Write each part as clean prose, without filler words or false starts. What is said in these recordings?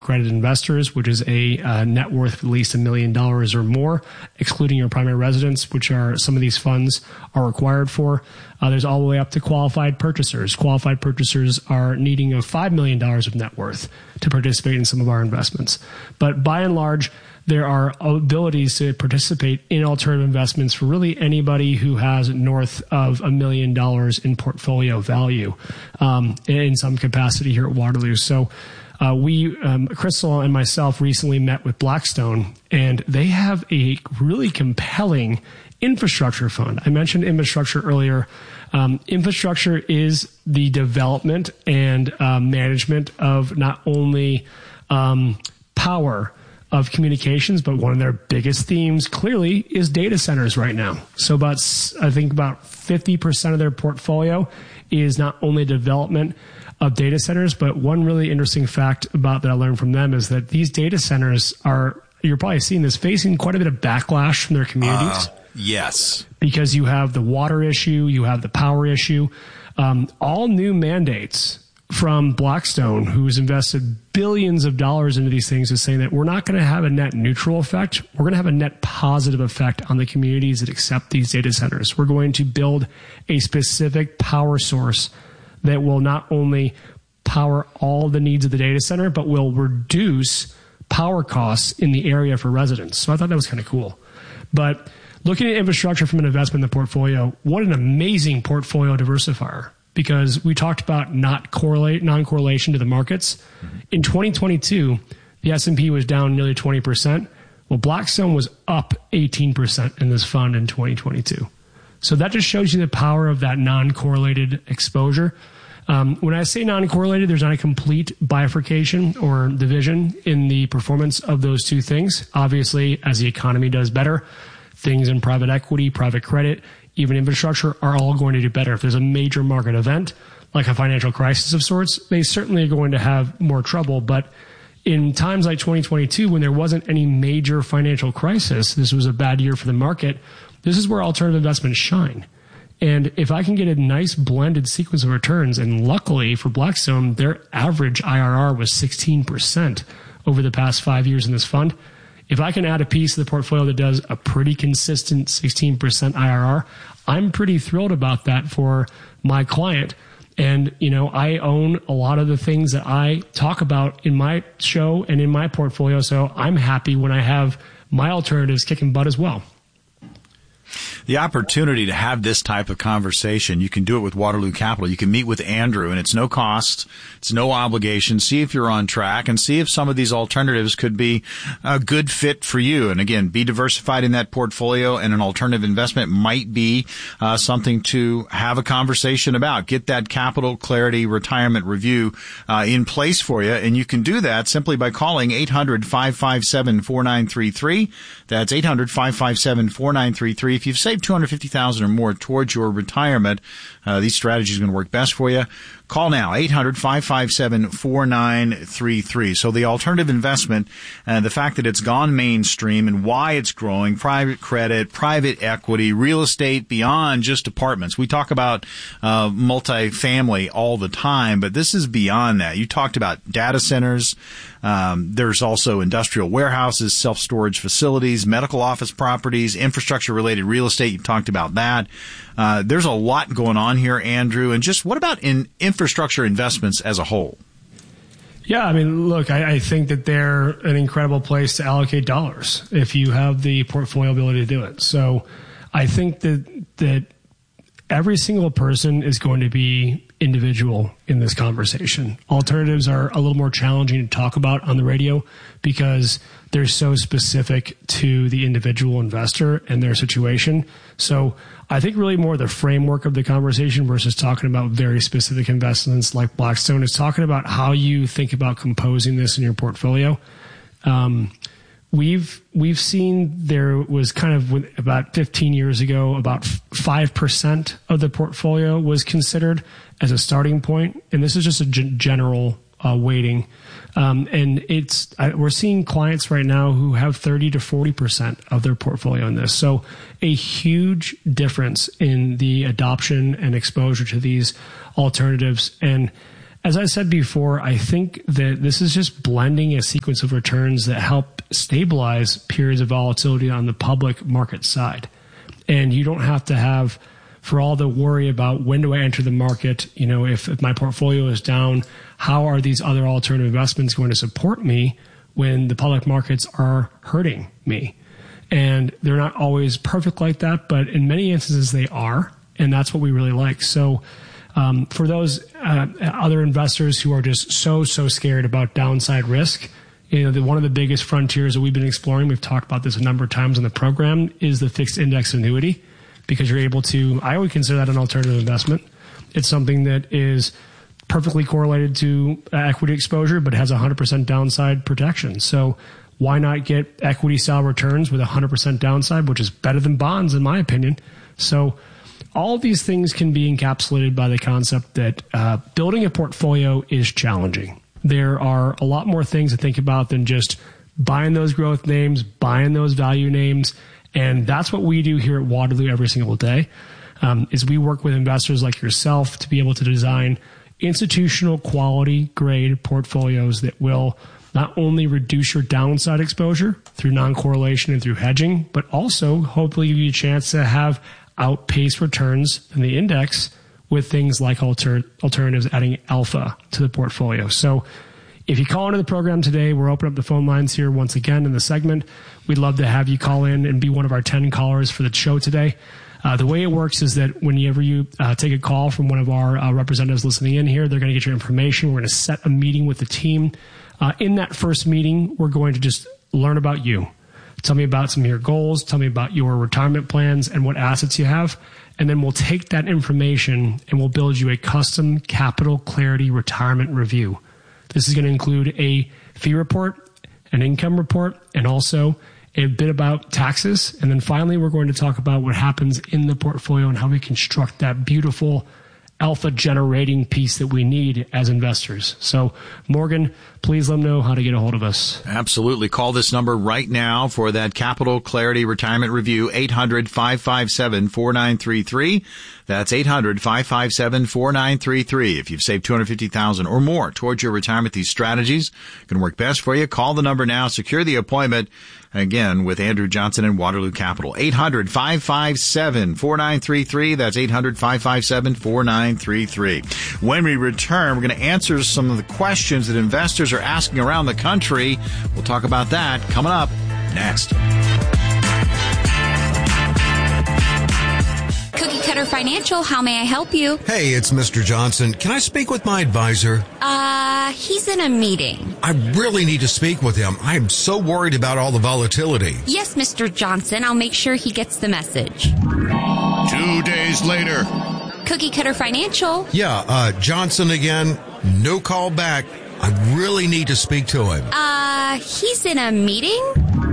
accredited investors, which is a net worth of at least $1 million or more, excluding your primary residence, which are some of these funds are required for. There's all the way up to qualified purchasers. Qualified purchasers are needing of $5 million of net worth to participate in some of our investments. But by and large, there are abilities to participate in alternative investments for really anybody who has north of $1 million in portfolio value in some capacity here at Waterloo. So Crystal and myself recently met with Blackstone, and they have a really compelling infrastructure fund. I mentioned infrastructure earlier. Infrastructure is the development and management of not only power of communications, but one of their biggest themes clearly is data centers right now. So I think about 50% of their portfolio is not only development of data centers, but one really interesting fact about that I learned from them is that these data centers are, you're probably seeing this, facing quite a bit of backlash from their communities. Yes. Because you have the water issue, you have the power issue, all new mandates from Blackstone, who's invested billions of dollars into these things, is saying that we're not going to have a net neutral effect. We're going to have a net positive effect on the communities that accept these data centers. We're going to build a specific power source that will not only power all the needs of the data center, but will reduce power costs in the area for residents. So I thought that was kind of cool. But looking at infrastructure from an investment in the portfolio, what an amazing portfolio diversifier. Because we talked about non-correlation to the markets. In 2022, the S&P was down nearly 20%. Well, Blackstone was up 18% in this fund in 2022. So that just shows you the power of that non-correlated exposure. When I say non-correlated, there's not a complete bifurcation or division in the performance of those two things. Obviously, as the economy does better, things in private equity, private credit, even infrastructure are all going to do better. If there's a major market event, like a financial crisis of sorts, they certainly are going to have more trouble. But in times like 2022, when there wasn't any major financial crisis, this was a bad year for the market, this is where alternative investments shine. And if I can get a nice blended sequence of returns, and luckily for Blackstone, their average IRR was 16% over the past 5 years in this fund. If I can add a piece of the portfolio that does a pretty consistent 16% IRR, I'm pretty thrilled about that for my client. And, you know, I own a lot of the things that I talk about in my show and in my portfolio. So I'm happy when I have my alternatives kicking butt as well. The opportunity to have this type of conversation, you can do it with Waterloo Capital. You can meet with Andrew, and it's no cost, it's no obligation. See if you're on track and see if some of these alternatives could be a good fit for you. And again, be diversified in that portfolio, and an alternative investment might be something to have a conversation about. Get that Capital Clarity Retirement Review in place for you, and you can do that simply by calling 800-557-4933. That's 800-557-4933. If you've saved $250,000 or more towards your retirement, these strategies are going to work best for you. Call now, 800-557-4933. So the alternative investment, the fact that it's gone mainstream and why it's growing, private credit, private equity, real estate beyond just apartments. We talk about multifamily all the time, but this is beyond that. You talked about data centers. There's also industrial warehouses, self-storage facilities, medical office properties, infrastructure-related real estate. You talked about that. There's a lot going on here, Andrew. And just what about in infrastructure investments as a whole? Yeah, I mean, look, I think that they're an incredible place to allocate dollars if you have the portfolio ability to do it. So I think that every single person is going to be individual in this conversation. Alternatives are a little more challenging to talk about on the radio because they're so specific to the individual investor and their situation. So I think really more the framework of the conversation versus talking about very specific investments like Blackstone is talking about how you think about composing this in your portfolio. We've seen there was kind of about 15 years ago, about 5% of the portfolio was considered as a starting point. And this is just a general weighting. And we're seeing clients right now who have 30 to 40% of their portfolio in this. So a huge difference in the adoption and exposure to these alternatives. And As I said before, I think that this is just blending a sequence of returns that help stabilize periods of volatility on the public market side. And you don't have to have, for all the worry about when do I enter the market, if my portfolio is down, how are these other alternative investments going to support me when the public markets are hurting me? And they're not always perfect like that, but in many instances they are. And that's what we really like. So for those other investors who are just so scared about downside risk, one of the biggest frontiers that we've been exploring, we've talked about this a number of times in the program, is the fixed index annuity, because you're able to, I would consider that an alternative investment. It's something that is perfectly correlated to equity exposure, but has 100% downside protection. So why not get equity style returns with 100% downside, which is better than bonds in my opinion. So all of these things can be encapsulated by the concept that building a portfolio is challenging. There are a lot more things to think about than just buying those growth names, buying those value names. And that's what we do here at Waterloo every single day, is we work with investors like yourself to be able to design institutional quality grade portfolios that will not only reduce your downside exposure through non-correlation and through hedging, but also hopefully give you a chance to have outpace returns in the index with things like alternatives adding alpha to the portfolio. So if you call into the program today, we're opening up the phone lines here once again in the segment. We'd love to have you call in and be one of our 10 callers for the show today. The way it works is that whenever you take a call from one of our representatives listening in here, they're going to get your information. We're going to set a meeting with the team. In that first meeting, we're going to just learn about you. Tell me about some of your goals. Tell me about your retirement plans and what assets you have. And then we'll take that information and we'll build you a custom Capital Clarity retirement review. This is going to include a fee report, an income report, and also a bit about taxes. And then finally, we're going to talk about what happens in the portfolio and how we construct that beautiful alpha generating piece that we need as investors. So Morgan, please let them know how to get a hold of us. Absolutely. Call this number right now for that Capital Clarity Retirement Review, 800-557-4933. That's 800-557-4933. If you've saved $250,000 or more towards your retirement, these strategies can work best for you. Call the number now. Secure the appointment. Again, with Andrew Johnson and Waterloo Capital. 800-557-4933. That's 800-557-4933. When we return, we're going to answer some of the questions that investors are asking around the country. We'll talk about that coming up next. Cookie Cutter Financial, how may I help you? Hey, it's Mr. Johnson. Can I speak with my advisor? He's in a meeting. I really need to speak with him. I'm so worried about all the volatility. Yes, Mr. Johnson. I'll make sure he gets the message. 2 days later. Cookie Cutter Financial. Yeah, Johnson again. No call back. I really need to speak to him. He's in a meeting?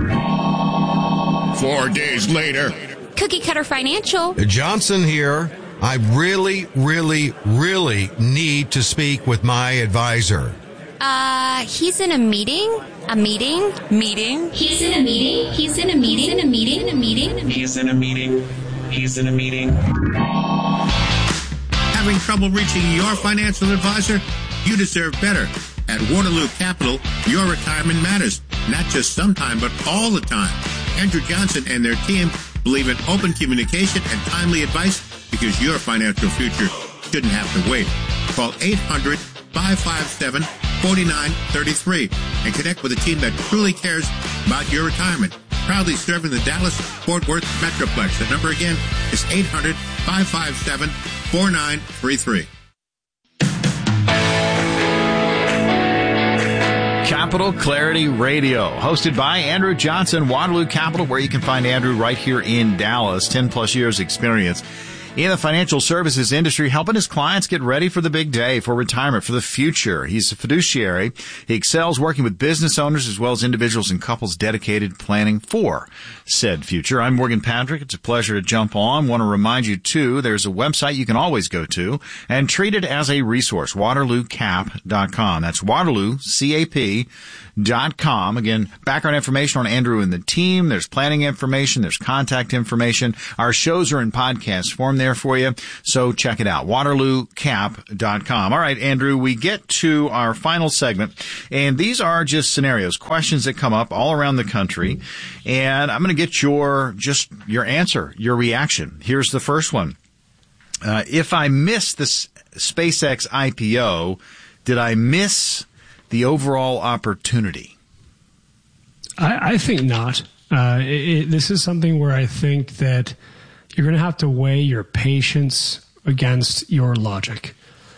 4 days later. Cookie Cutter Financial. Johnson here. I really need to speak with my advisor. He's in a meeting? A meeting? Meeting? He's in a meeting? He's in a meeting? In a meeting? In a meeting? He's in a meeting. He's in a meeting. Having trouble reaching your financial advisor? You deserve better. At Waterloo Capital, your retirement matters. Not just sometime, but all the time. Andrew Johnson and their team believe in open communication and timely advice because your financial future shouldn't have to wait. Call 800-557-4933 and connect with a team that truly cares about your retirement. Proudly serving the Dallas-Fort Worth Metroplex. The number again is 800-557-4933. Capital Clarity Radio, hosted by Andrew Johnson, Waterloo Capital, where you can find Andrew right here in Dallas. 10 plus years experience in the financial services industry, helping his clients get ready for the big day, for retirement, for the future. He's a fiduciary. He excels working with business owners as well as individuals and couples dedicated planning for said future. I'm Morgan Patrick. It's a pleasure to jump on. Want to remind you, too, there's a website you can always go to and treat it as a resource, WaterlooCap.com. That's WaterlooCap.com. Again, background information on Andrew and the team. There's planning information. There's contact information. Our shows are in podcast form there. there for you. So check it out, WaterlooCap.com. All right, Andrew, we get to our final segment, and these are just scenarios, questions that come up all around the country, and I'm going to get your answer, your reaction. Here's the first one. If I missed this SpaceX IPO, did I miss the overall opportunity? I think not. This is something where I think that you're going to have to weigh your patience against your logic.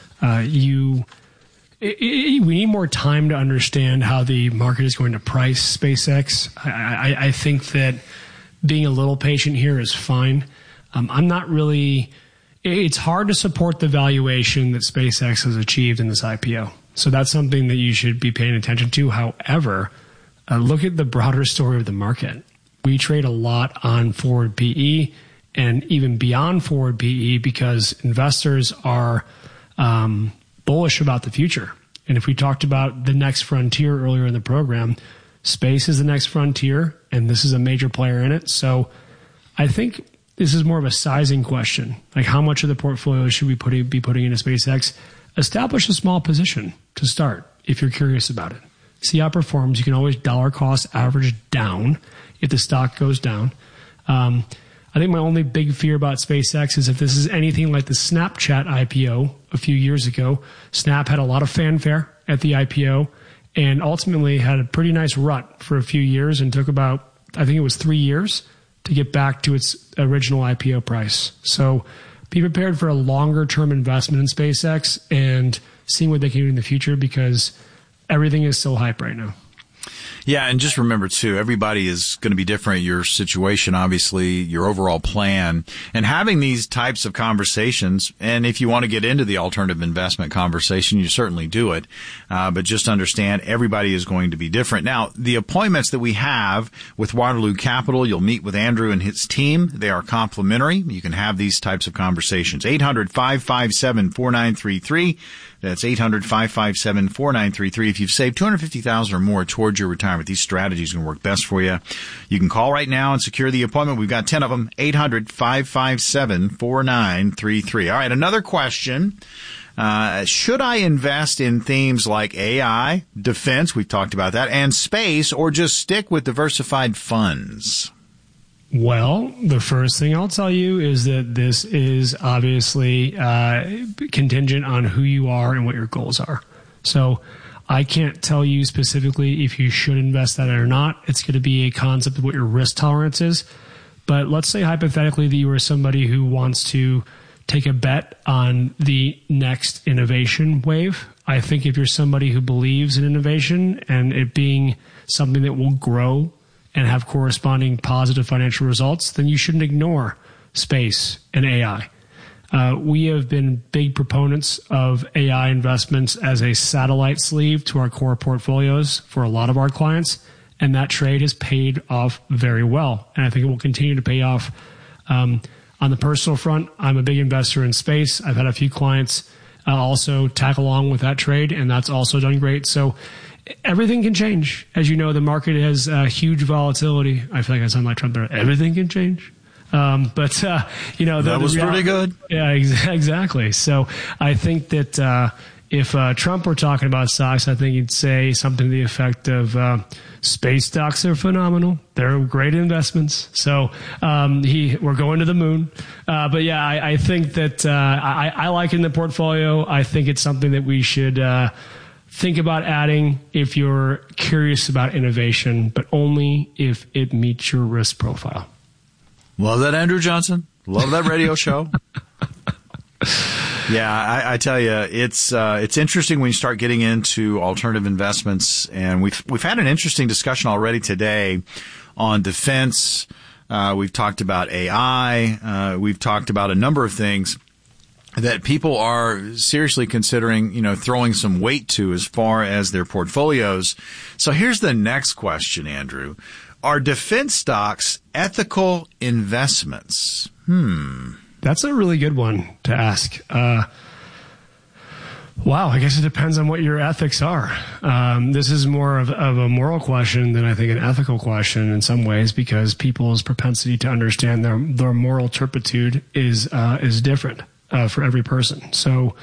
We need more time to understand how the market is going to price SpaceX. I think that being a little patient here is fine. I'm not really. It's hard to support the valuation that SpaceX has achieved in this IPO. So that's something that you should be paying attention to. However, look at the broader story of the market. We trade a lot on forward PE and even beyond forward PE because investors are bullish about the future. And if we talked about the next frontier earlier in the program, space is the next frontier, and this is a major player in it. So I think this is more of a sizing question. Like, how much of the portfolio should we be putting into SpaceX? Establish a small position to start if you're curious about it. See how it performs. You can always dollar cost average down if the stock goes down. I think my only big fear about SpaceX is if this is anything like the Snapchat IPO a few years ago. Snap had a lot of fanfare at the IPO and ultimately had a pretty nice rut for a few years and took about, I think it was 3 years to get back to its original IPO price. So be prepared for a longer term investment in SpaceX and seeing what they can do in the future because everything is so hype right now. Yeah, and just remember, too, everybody is going to be different. Your situation, obviously, your overall plan. And having these types of conversations, and if you want to get into the alternative investment conversation, you certainly do it. But just understand, everybody is going to be different. Now, the appointments that we have with Waterloo Capital, you'll meet with Andrew and his team. They are complimentary. You can have these types of conversations. 800-557-4933. That's 800-557-4933. If you've saved $250,000 or more towards your retirement, these strategies can work best for you. You can call right now and secure the appointment. We've got 10 of them. 800-557-4933. All right, another question. Should I invest in themes like AI, defense, we've talked about that, and space, or just stick with diversified funds? Well, the first thing I'll tell you is that this is obviously contingent on who you are and what your goals are. So I can't tell you specifically if you should invest that or not. It's going to be a concept of what your risk tolerance is. But let's say hypothetically that you are somebody who wants to take a bet on the next innovation wave. I think if you're somebody who believes in innovation and it being something that will grow and have corresponding positive financial results, then you shouldn't ignore space and AI. We have been big proponents of AI investments as a satellite sleeve to our core portfolios for a lot of our clients, and that trade has paid off very well, and I think it will continue to pay off. On the personal front, I'm a big investor in space. I've had a few clients also tag along with that trade, and that's also done great. So everything can change. As you know, the market has huge volatility. I feel like I sound like Trump there. Everything can change. That was pretty good. Yeah, exactly. So I think that if Trump were talking about stocks, I think he'd say something to the effect of space stocks are phenomenal. They're great investments. So we're going to the moon. But yeah, I think that I like it in the portfolio. I think it's something that we should think about adding if you're curious about innovation, but only if it meets your risk profile. Love that, Andrew Johnson. Love that radio show. Yeah, I tell you, it's interesting when you start getting into alternative investments, and we've had an interesting discussion already today on defense. We've talked about AI. We've talked about a number of things that people are seriously considering, throwing some weight to as far as their portfolios. So here's the next question, Andrew. Are defense stocks ethical investments? That's a really good one to ask. Wow, I guess it depends on what your ethics are. This is more of a moral question than I think an ethical question in some ways, because people's propensity to understand their moral turpitude is different for every person. So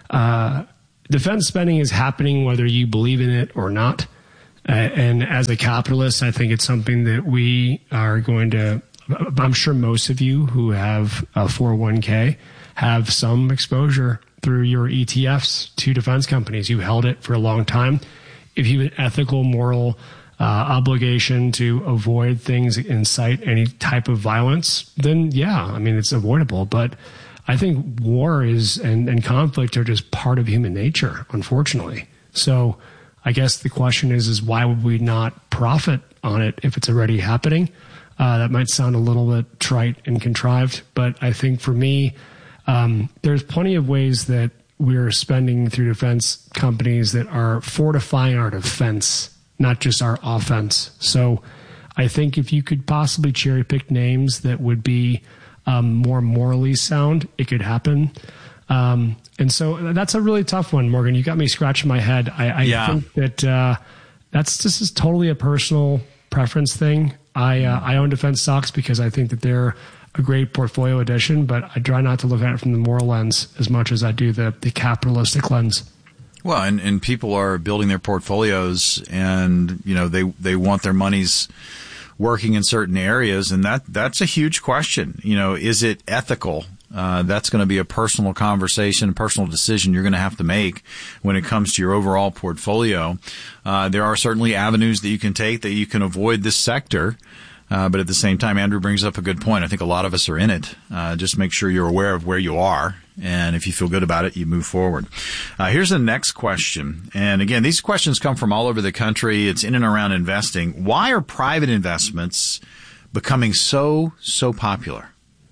defense spending is happening whether you believe in it or not. And as a capitalist, I think it's something that we are going to, I'm sure most of you who have a 401k have some exposure through your ETFs to defense companies. You held it for a long time. If you have an ethical, moral obligation to avoid things that incite any type of violence, then yeah, I mean, it's avoidable. But I think war and conflict are just part of human nature, unfortunately. So I guess the question is why would we not profit on it if it's already happening? That might sound a little bit trite and contrived, but I think for me, there's plenty of ways that we're spending through defense companies that are fortifying our defense, not just our offense. So I think if you could possibly cherry pick names that would be more morally sound, it could happen. And so that's a really tough one, Morgan. You got me scratching my head. I think that that's just is totally a personal preference thing. I own defense stocks because I think that they're a great portfolio addition, but I try not to look at it from the moral lens as much as I do the capitalistic lens. Well, and people are building their portfolios, and they want their monies working in certain areas, and that's a huge question. Is it ethical? That's going to be a personal conversation, a personal decision you're going to have to make when it comes to your overall portfolio. There are certainly avenues that you can take that you can avoid this sector. But at the same time, Andrew brings up a good point. I think a lot of us are in it. Just make sure you're aware of where you are. And if you feel good about it, you move forward. Here's the next question. And again, these questions come from all over the country. It's in and around investing. Why are private investments becoming so popular?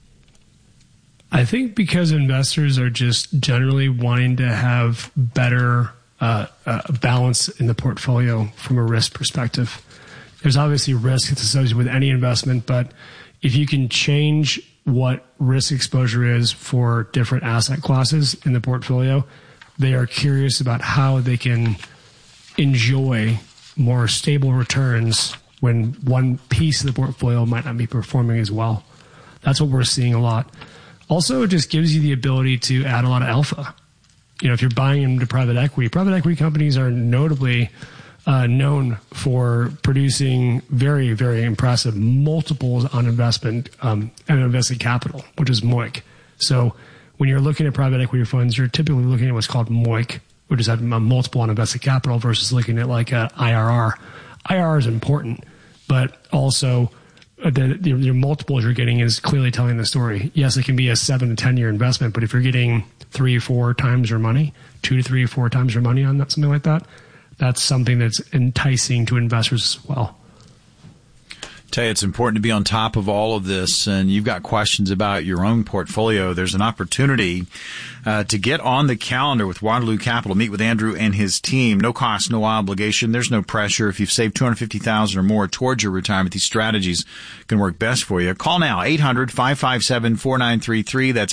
I think because investors are just generally wanting to have better balance in the portfolio from a risk perspective. There's obviously risk that's associated with any investment, but if you can change what risk exposure is for different asset classes in the portfolio, they are curious about how they can enjoy more stable returns when one piece of the portfolio might not be performing as well. That's what we're seeing a lot. Also, it just gives you the ability to add a lot of alpha. If you're buying into private equity companies are notably known for producing very, very impressive multiples on investment and invested capital, which is MOIC. So when you're looking at private equity funds, you're typically looking at what's called MOIC, which is a multiple on invested capital versus looking at like a IRR. IRR is important, but also your multiples you're getting is clearly telling the story. Yes, it can be a 7 to 10 year investment, but if you're getting 3 or 4 times your money, 2 to 3 or 4 times your money on that, something like that, that's something that's enticing to investors as well. Tell you, it's important to be on top of all of this, and you've got questions about your own portfolio. There's an opportunity to get on the calendar with Waterloo Capital, meet with Andrew and his team. No cost, no obligation. There's no pressure. If you've saved $250,000 or more towards your retirement, these strategies can work best for you. Call now, 800-557-4933. That's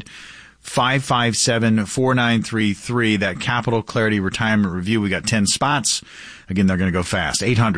800-557-4933. That Capital Clarity Retirement Review. We got 10 spots. Again, they're going to go fast.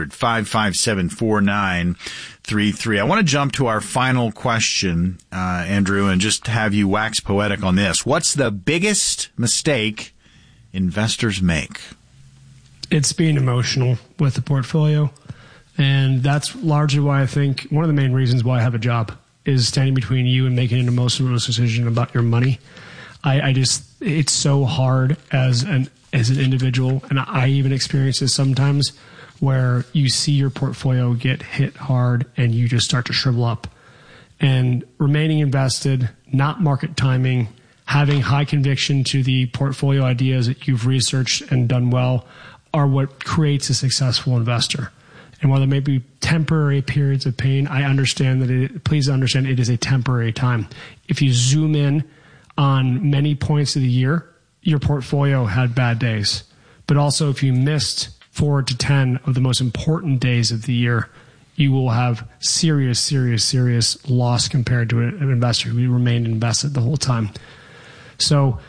800-557-4933. I want to jump to our final question, Andrew, and just have you wax poetic on this. What's the biggest mistake investors make? It's being emotional with the portfolio. And that's largely why I think one of the main reasons why I have a job is standing between you and making an emotional decision about your money. It's so hard as an individual, and I even experience this sometimes, where you see your portfolio get hit hard and you just start to shrivel up. And remaining invested, not market timing, having high conviction to the portfolio ideas that you've researched and done well are what creates a successful investor. And while there may be temporary periods of pain, I understand that please understand it is a temporary time. If you zoom in on many points of the year, your portfolio had bad days. But also if you missed 4 to 10 of the most important days of the year, you will have serious loss compared to an investor who remained invested the whole time. So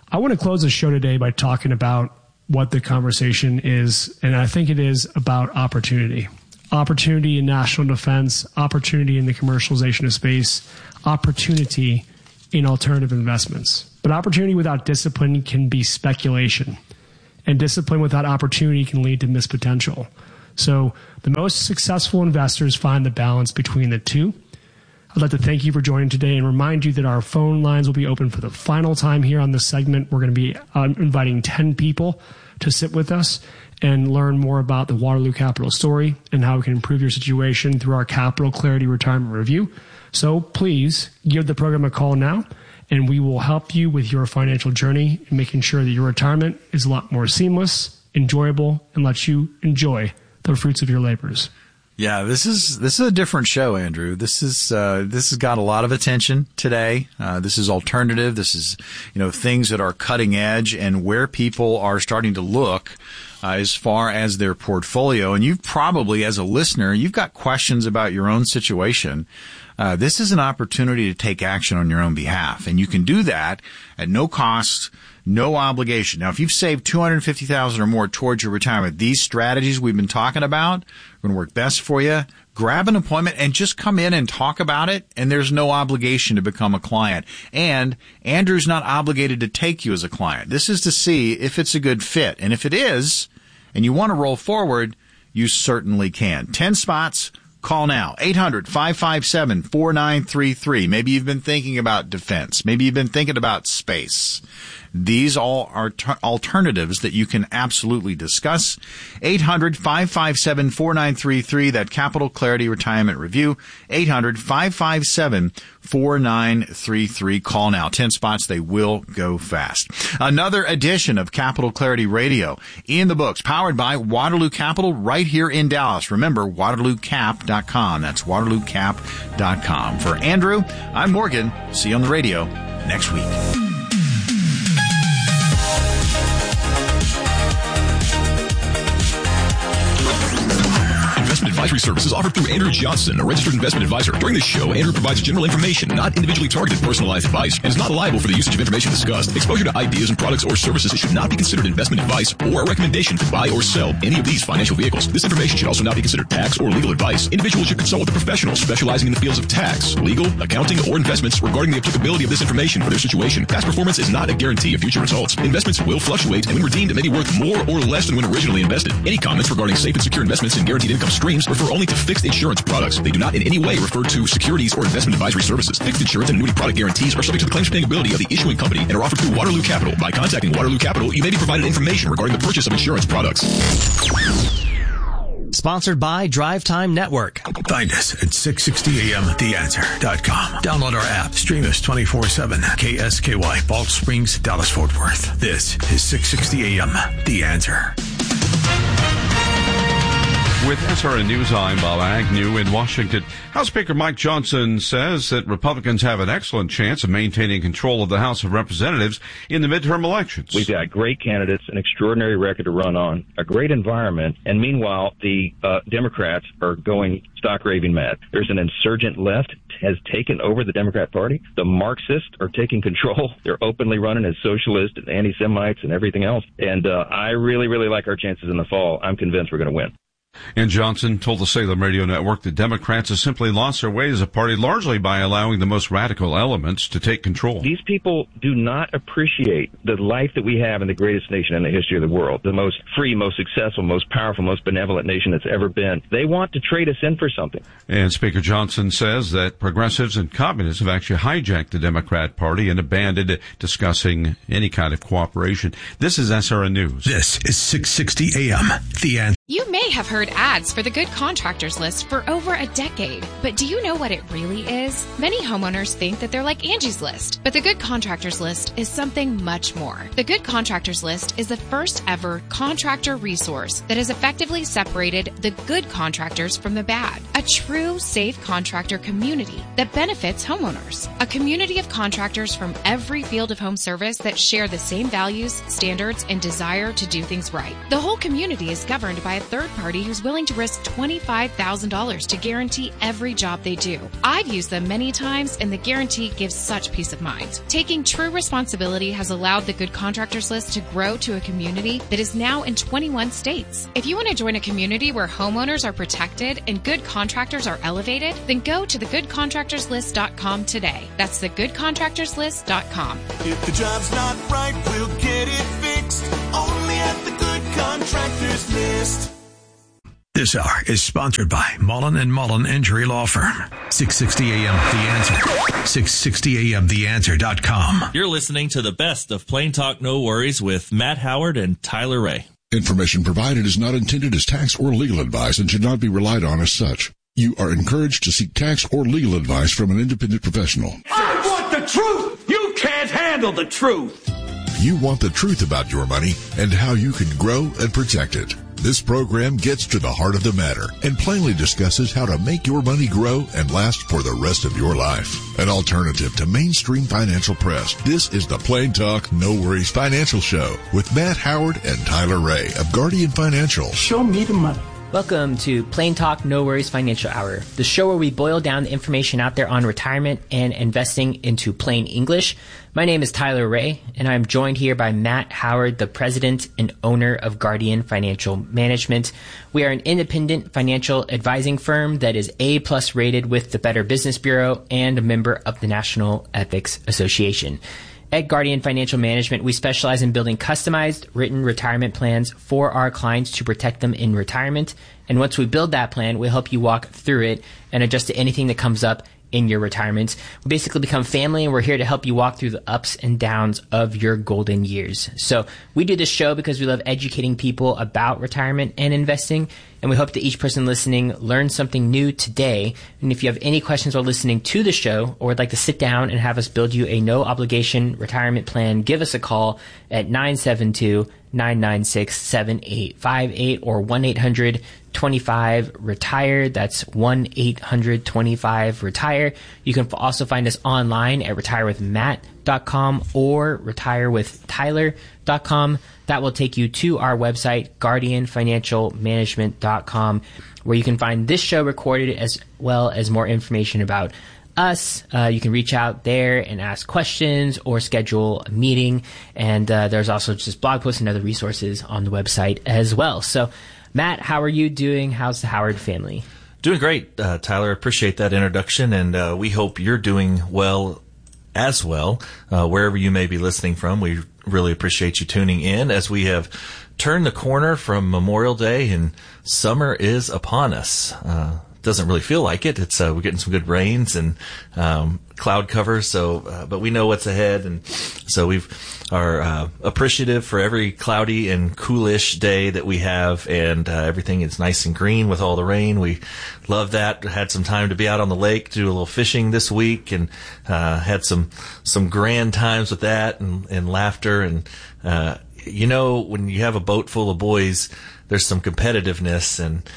I want to close the show today by talking about what the conversation is, and I think it is about opportunity. Opportunity in national defense, opportunity in the commercialization of space, opportunity in alternative investments. But opportunity without discipline can be speculation, and discipline without opportunity can lead to missed potential. So the most successful investors find the balance between the two. I'd like to thank you for joining today and remind you that our phone lines will be open for the final time here on this segment. We're going to be inviting 10 people to sit with us and learn more about the Waterloo Capital story and how we can improve your situation through our Capital Clarity Retirement Review. So please give the program a call now, and we will help you with your financial journey and making sure that your retirement is a lot more seamless, enjoyable, and lets you enjoy the fruits of your labors. Yeah, this is a different show, Andrew. This has got a lot of attention today. This is alternative. This is, things that are cutting edge and where people are starting to look as far as their portfolio. And you've probably, as a listener, you've got questions about your own situation. This is an opportunity to take action on your own behalf, and you can do that at no cost, no obligation. Now, if you've saved $250,000 or more towards your retirement, these strategies we've been talking about are going to work best for you. Grab an appointment and just come in and talk about it, and there's no obligation to become a client. And Andrew's not obligated to take you as a client. This is to see if it's a good fit. And if it is, and you want to roll forward, you certainly can. 10 spots. Call now, 800-557-4933. Maybe you've been thinking about defense. Maybe you've been thinking about space. These all are alternatives that you can absolutely discuss. 800-557-4933, that Capital Clarity Retirement Review. 800-557-4933. Call now. 10 spots. They will go fast. Another edition of Capital Clarity Radio in the books, powered by Waterloo Capital right here in Dallas. Remember, WaterlooCap.com. That's WaterlooCap.com. For Andrew, I'm Morgan. See you on the radio next week. Investment advisory services offered through Andrew Johnson, a registered investment advisor. During this show, Andrew provides general information, not individually targeted personalized advice, and is not liable for the usage of information discussed. Exposure to ideas and products or services should not be considered investment advice or a recommendation to buy or sell any of these financial vehicles. This information should also not be considered tax or legal advice. Individuals should consult with a professional specializing in the fields of tax, legal, accounting, or investments regarding the applicability of this information for their situation. Past performance is not a guarantee of future results. Investments will fluctuate, and when redeemed, it may be worth more or less than when originally invested. Any comments regarding safe and secure investments and guaranteed income streams refer only to fixed insurance products. They do not in any way refer to securities or investment advisory services. Fixed insurance and annuity product guarantees are subject to the claims paying ability of the issuing company and are offered through Waterloo Capital. By contacting Waterloo Capital, you may be provided information regarding the purchase of insurance products. Sponsored by Drive Time Network. Find us at 660amtheanswer.com. Download our app. Stream us 24/7. KSKY, Balch Springs, Dallas, Fort Worth. This is 660 AM, The Answer. With SRN News, I'm Bob Agnew in Washington. House Speaker Mike Johnson says that Republicans have an excellent chance of maintaining control of the House of Representatives in the midterm elections. We've got great candidates, an extraordinary record to run on, a great environment, and meanwhile, the Democrats are going stock raving mad. There's an insurgent left has taken over the Democrat Party. The Marxists are taking control. They're openly running as socialists and anti-Semites and everything else. And I really, really like our chances in the fall. I'm convinced we're going to win. And Johnson told the Salem Radio Network that Democrats have simply lost their way as a party largely by allowing the most radical elements to take control. These people do not appreciate the life that we have in the greatest nation in the history of the world, the most free, most successful, most powerful, most benevolent nation that's ever been. They want to trade us in for something. And Speaker Johnson says that progressives and communists have actually hijacked the Democrat Party and abandoned discussing any kind of cooperation. This is SRN News. This is 660 AM, The Answer. You may have heard ads for the Good Contractors List for over a decade, but do you know what it really is? Many homeowners think that they're like Angie's List, but the Good Contractors List is something much more. The Good Contractors List is the first ever contractor resource that has effectively separated the good contractors from the bad. A true safe contractor community that benefits homeowners. A community of contractors from every field of home service that share the same values, standards, and desire to do things right. The whole community is governed by a third party who's willing to risk $25,000 to guarantee every job they do. I've used them many times, and the guarantee gives such peace of mind. Taking true responsibility has allowed the Good Contractors List to grow to a community that is now in 21 states. If you want to join a community where homeowners are protected and good contractors are elevated, then go to thegoodcontractorslist.com today. That's thegoodcontractorslist.com. If the job's not right, we'll get it fixed. Only at the Good Contractors List. This hour is sponsored by Mullen & Mullen Injury Law Firm. 660 AM The Answer. 660 AM TheAnswer.com. You're listening to the best of Plain Talk No Worries with Matt Howard and Tyler Ray. Information provided is not intended as tax or legal advice and should not be relied on as such. You are encouraged to seek tax or legal advice from an independent professional. I want the truth! You can't handle the truth! You want the truth about your money and how you can grow and protect it. This program gets to the heart of the matter and plainly discusses how to make your money grow and last for the rest of your life. An alternative to mainstream financial press. This is the Plain Talk, No Worries Financial Show with Matt Howard and Tyler Ray of Guardian Financial. Show me the money. Welcome to Plain Talk No Worries Financial Hour, the show where we boil down the information out there on retirement and investing into plain English. My name is Tyler Ray, and I'm joined here by Matt Howard, the president and owner of Guardian Financial Management. We are an independent financial advising firm that is A+ rated with the Better Business Bureau and a member of the National Ethics Association. At Guardian Financial Management, we specialize in building customized written retirement plans for our clients to protect them in retirement. And once we build that plan, we'll help you walk through it and adjust to anything that comes up in your retirement. We basically become family, and we're here to help you walk through the ups and downs of your golden years. So we do this show because we love educating people about retirement and investing, and we hope that each person listening learns something new today. And if you have any questions while listening to the show or would like to sit down and have us build you a no-obligation retirement plan, give us a call at 972-996-7858 or 1-800-25-RETIRE. That's 1-800-25-RETIRE. You can also find us online at retirewithmatt.com or retirewithtyler.com. That will take you to our website, guardianfinancialmanagement.com, where you can find this show recorded as well as more information about us. You can reach out there and ask questions or schedule a meeting. And there's also just blog posts and other resources on the website as well. So, Matt, how are you doing? How's the Howard family? Doing great, Tyler. Appreciate that introduction, and we hope you're doing well as well, wherever you may be listening from. We really appreciate you tuning in as we have turned the corner from Memorial Day and summer is upon us. Doesn't really feel like it. It's we're getting some good rains and cloud cover. So, but we know what's ahead, and so we are appreciative for every cloudy and coolish day that we have, and everything is nice and green with all the rain. We love that. Had some time to be out on the lake, do a little fishing this week, and had some grand times with that and laughter. And you know, when you have a boat full of boys, there's some competitiveness, and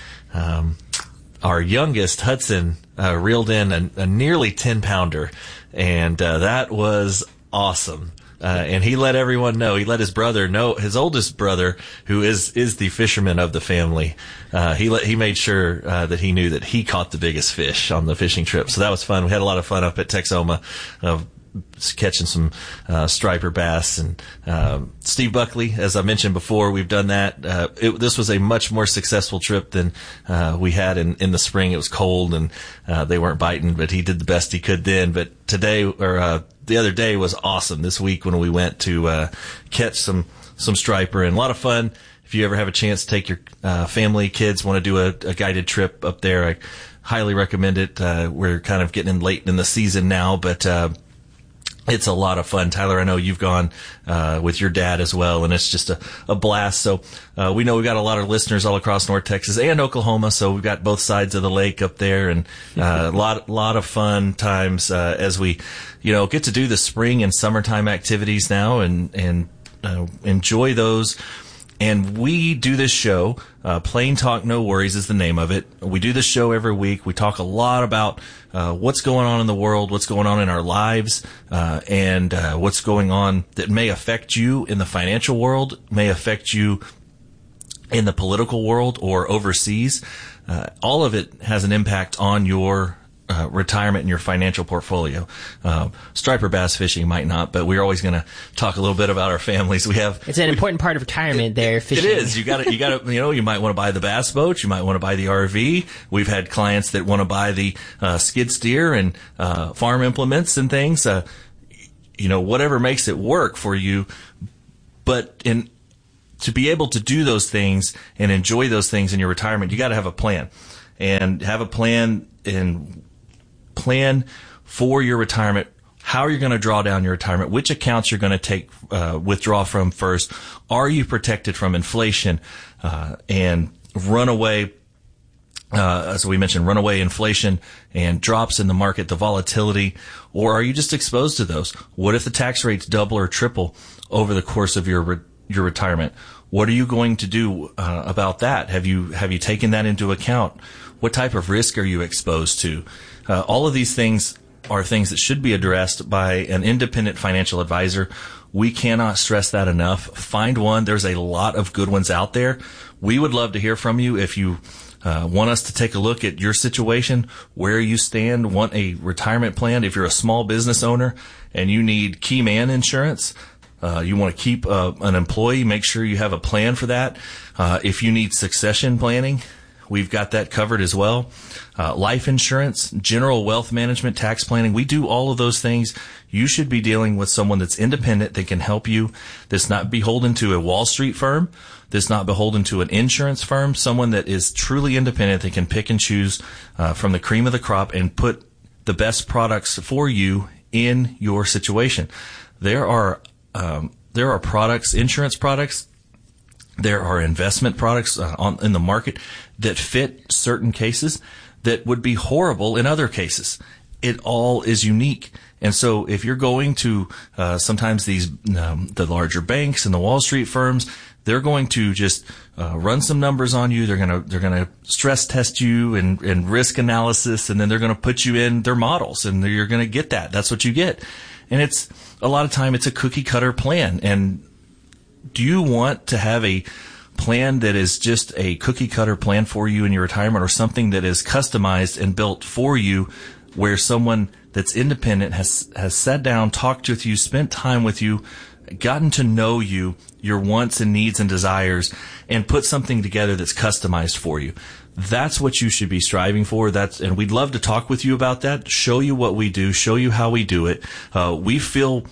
our youngest, Hudson, reeled in a nearly 10-pounder, and that was awesome. And he let everyone know. He let his brother know, his oldest brother, who is the fisherman of the family. He made sure that he knew that he caught the biggest fish on the fishing trip. So that was fun. We had a lot of fun up at Texoma, catching some striper bass, and Steve Buckley, as I mentioned before, we've done that. This was a much more successful trip than we had in the spring. It was cold and they weren't biting, but he did the best he could then. But today, or the other day, was awesome. This week when we went to catch some striper, and a lot of fun. If you ever have a chance to take your family, kids, want to do a guided trip up there, I highly recommend it. We're kind of getting in late in the season now, but it's a lot of fun. Tyler, I know you've gone with your dad as well, and it's just a blast. So we know we've got a lot of listeners all across North Texas and Oklahoma, so we've got both sides of the lake up there, and a lot of fun times as we get to do the spring and summertime activities now and enjoy those. And we do this show, Plain Talk No Worries is the name of it. We do this show every week. We talk a lot about what's going on in the world, what's going on in our lives, and what's going on that may affect you in the financial world, may affect you in the political world or overseas, all of it has an impact on your retirement and your financial portfolio. Striper bass fishing might not, but we're always going to talk a little bit about our families. It's an important part of retirement there, fishing. It is. You got to, you might want to buy the bass boat. You might want to buy the RV. We've had clients that want to buy the skid steer and farm implements and things. Whatever makes it work for you. But to be able to do those things and enjoy those things in your retirement, you got to have a plan, and have a plan for your retirement, how you're going to draw down your retirement, which accounts you're going to withdraw from first. Are you protected from inflation and runaway, as we mentioned, runaway inflation and drops in the market, the volatility, or are you just exposed to those? What if the tax rates double or triple over the course of your retirement? What are you going to do about that? Have you taken that into account? What type of risk are you exposed to? All of these things are things that should be addressed by an independent financial advisor. We cannot stress that enough. Find one. There's a lot of good ones out there. We would love to hear from you. If you want us to take a look at your situation, where you stand, want a retirement plan. If you're a small business owner and you need key man insurance, you want to keep an employee, make sure you have a plan for that. If you need succession planning, we've got that covered as well. Life insurance, general wealth management, tax planning. We do all of those things. You should be dealing with someone that's independent, that can help you, that's not beholden to a Wall Street firm, that's not beholden to an insurance firm, someone that is truly independent, that can pick and choose from the cream of the crop and put the best products for you in your situation. There are products, insurance products, there are investment products in the market that fit certain cases that would be horrible in other cases. It all is unique. And so if you're going to sometimes the larger banks and the Wall Street firms, they're going to just run some numbers on you. They're gonna stress test you and risk analysis, and then they're gonna put you in their models, and you're gonna get that. That's what you get. And it's a lot of time it's a cookie cutter plan. And do you want to have a plan that is just a cookie cutter plan for you in your retirement, or something that is customized and built for you, where someone that's independent has sat down, talked with you, spent time with you, gotten to know you, your wants and needs and desires, and put something together that's customized for you? That's what you should be striving for. And we'd love to talk with you about that, show you what we do, show you how we do it. We feel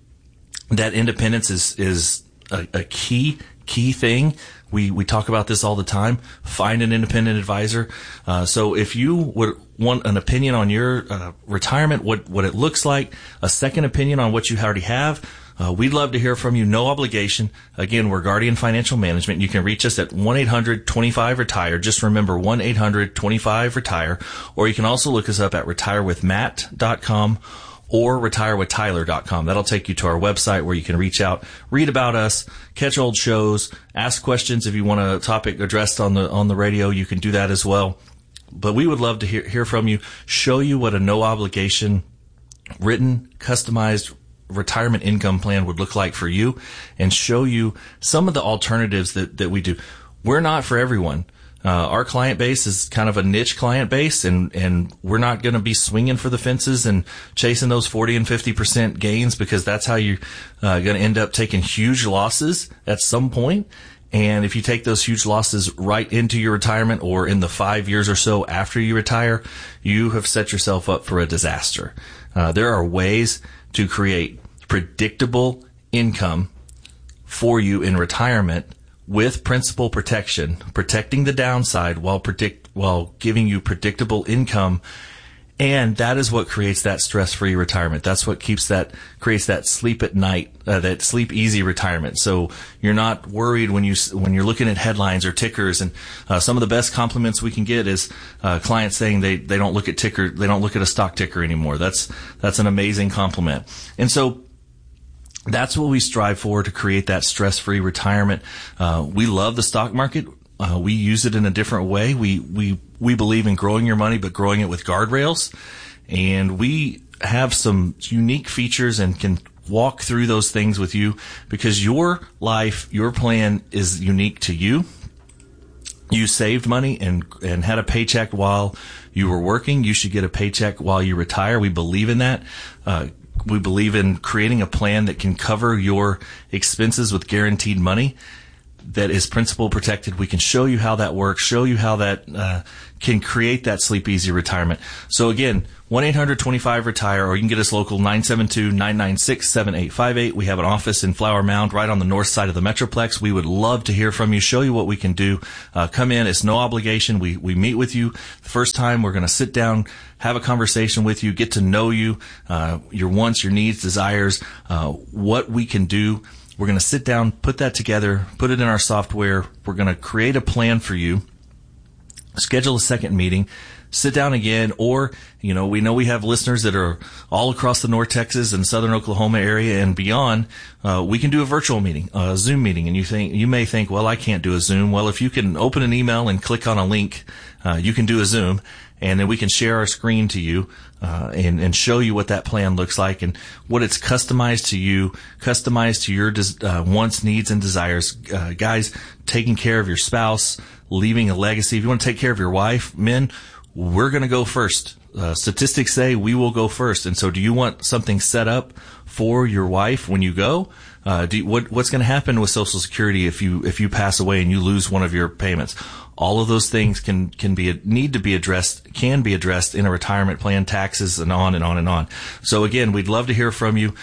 that independence is a key thing. We talk about this all the time. Find an independent advisor. So if you would want an opinion on your retirement, what it looks like, a second opinion on what you already have, we'd love to hear from you. No obligation. Again, we're Guardian Financial Management. You can reach us at 1-800-25-RETIRE. Just remember 1-800-25-RETIRE. Or you can also look us up at retirewithmatt.com or retirewithtyler.com. That'll take you to our website where you can reach out, read about us, catch old shows, ask questions. If you want a topic addressed on the radio, you can do that as well. But we would love to hear from you, show you what a no obligation, written, customized retirement income plan would look like for you, and show you some of the alternatives that we do. We're not for everyone. Our client base is kind of a niche client base, and we're not going to be swinging for the fences and chasing those 40 and 50% gains, because that's how you're going to end up taking huge losses at some point. And if you take those huge losses right into your retirement, or in the 5 years or so after you retire, you have set yourself up for a disaster. There are ways to create predictable income for you in retirement with principal protection, protecting the downside while giving you predictable income. And that is what creates that stress-free retirement. That's what creates that sleep at night, that sleep easy retirement. So you're not worried when you're looking at headlines or tickers. And some of the best compliments we can get is clients saying they don't look at a stock ticker anymore. That's an amazing compliment. And so that's what we strive for, to create that stress-free retirement. We love the stock market. We use it in a different way. We believe in growing your money, but growing it with guardrails. And we have some unique features and can walk through those things with you, because your life, your plan is unique to you. you saved money and had a paycheck while you were working, you should get a paycheck while you retire. We believe in that. We believe in creating a plan that can cover your expenses with guaranteed money that is principal protected. We can show you how that works, show you how that can create that Sleep Easy retirement. So again, 1-800-25-RETIRE, or you can get us local, 972-996-7858. We have an office in Flower Mound right on the north side of the Metroplex. We would love to hear from you, show you what we can do. Come in. It's no obligation. We meet with you the first time. We're going to sit down, have a conversation with you, get to know you, your wants, your needs, desires, what we can do. We're going to sit down, put that together, put it in our software. We're going to create a plan for you, schedule a second meeting, sit down again, or, we know we have listeners that are all across the North Texas and Southern Oklahoma area and beyond. We can do a virtual meeting, a Zoom meeting, and you may think, well, I can't do a Zoom. Well, if you can open an email and click on a link, you can do a Zoom, and then we can share our screen to you, and show you what that plan looks like and what it's customized to you, customized to your wants, needs, and desires. Guys, taking care of your spouse, leaving a legacy. If you want to take care of your wife, men, we're going to go first. Statistics say we will go first. And so do you want something set up for your wife when you go? What's going to happen with Social Security if you pass away and you lose one of your payments? All of those things can be addressed in a retirement plan, taxes, and on and on and on. So again, we'd love to hear from you.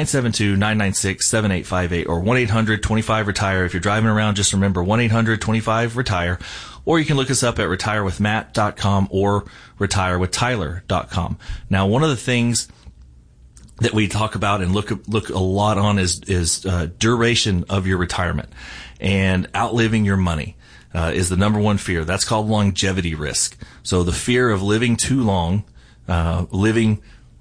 972-996-7858 or 1-800-25-RETIRE. If you're driving around, just remember 1-800-25-RETIRE. Or you can look us up at retirewithmatt.com or retirewithtyler.com. Now, one of the things that we talk about and look a lot on is duration of your retirement, and outliving your money is the number one fear. That's called longevity risk. So the fear of living too long, living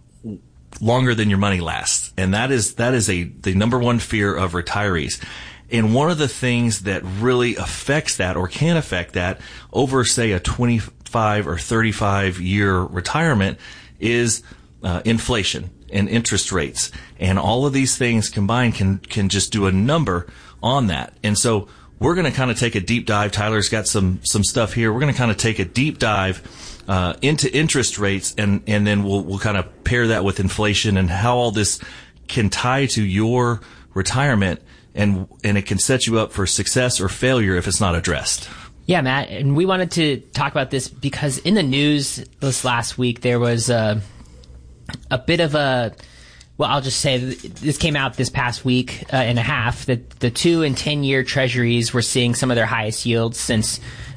longer than your money lasts, and that is the number one fear of retirees. And one of the things that really affects that, or can affect that, over, say, a 25 or 35 year retirement is inflation and interest rates. And all of these things combined can just do a number on that. And so we're going to kind of take a deep dive. Tyler's got some stuff here. We're going to kind of take a deep dive into interest rates, and then we'll kind of pair that with inflation and how all this can tie to your retirement. And it can set you up for success or failure if it's not addressed. Yeah, Matt, and we wanted to talk about this because in the news this last week there was a bit of a, well, I'll just say this came out this past week and a half, that the 2- and 10-year treasuries were seeing some of their highest yields since